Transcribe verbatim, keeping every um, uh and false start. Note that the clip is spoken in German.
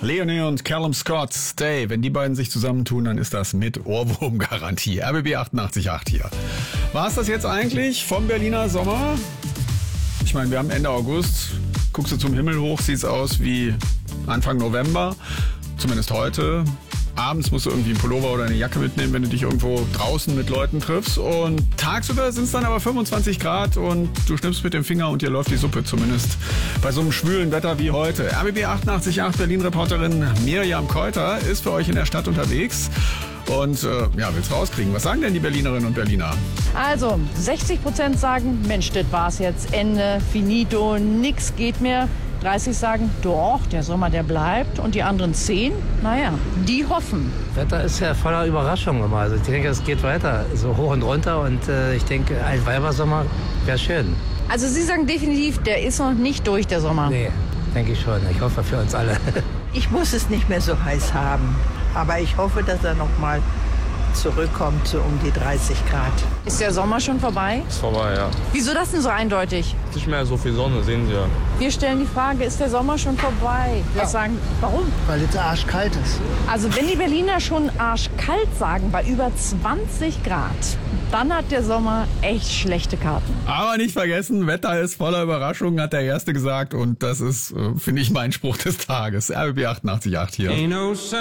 Leonie und Callum Scott, Stay. Wenn die beiden sich zusammentun, dann ist das mit Ohrwurmgarantie. R B B achtundachtzig Komma acht hier. War es das jetzt eigentlich vom Berliner Sommer? Ich meine, wir haben Ende August. Guckst du zum Himmel hoch, sieht's aus wie Anfang November. Zumindest heute. Abends musst du irgendwie einen Pullover oder eine Jacke mitnehmen, wenn du dich irgendwo draußen mit Leuten triffst. Und tagsüber sind es dann aber fünfundzwanzig Grad und du schnippst mit dem Finger und dir läuft die Suppe. Zumindest bei so einem schwülen Wetter wie heute. R B B achtundachtzig Komma acht Berlin-Reporterin Miriam Keuter ist für euch in der Stadt unterwegs. Und äh, ja, will's rauskriegen. Was sagen denn die Berlinerinnen und Berliner? Also, sechzig Prozent sagen, Mensch, das war's jetzt, Ende, finito, nix geht mehr. dreißig sagen, doch, der Sommer, der bleibt. Und die anderen zehn, naja, die hoffen. Wetter ist ja voller Überraschungen immer. Also ich denke, es geht weiter, so hoch und runter. Und äh, ich denke, ein Weibersommer wäre schön. Also Sie sagen definitiv, der ist noch nicht durch, der Sommer. Nee, denke ich schon. Ich hoffe für uns alle. Ich muss es nicht mehr so heiß haben. Aber ich hoffe, dass er noch mal zurückkommt, so um die dreißig Grad. Ist der Sommer schon vorbei? Ist vorbei, ja. Wieso das denn so eindeutig? Nicht mehr so viel Sonne, sehen Sie ja. Wir stellen die Frage, ist der Sommer schon vorbei? Wir Ja. sagen, warum? Weil es arschkalt ist. Also wenn die Berliner schon arschkalt sagen, bei über zwanzig Grad, dann hat der Sommer echt schlechte Karten. Aber nicht vergessen, Wetter ist voller Überraschungen, hat der Erste gesagt. Und das ist, äh, finde ich, mein Spruch des Tages. R B B achtundachtzig Komma acht hier.